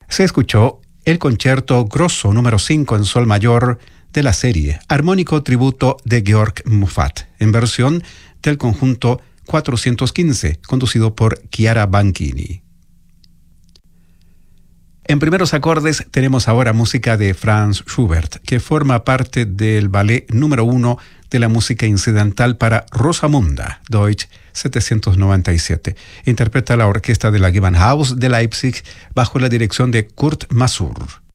Se escuchó el concierto grosso número 5 en sol mayor de la serie Armónico Tributo de Georg Muffat, en versión del conjunto 415, conducido por Chiara Banchini. En primeros acordes tenemos ahora música de Franz Schubert, que forma parte del ballet número 1 de la música incidental para Rosamunda, Deutsch 797. Interpreta la orquesta de la Gewandhaus de Leipzig bajo la dirección de Kurt Masur.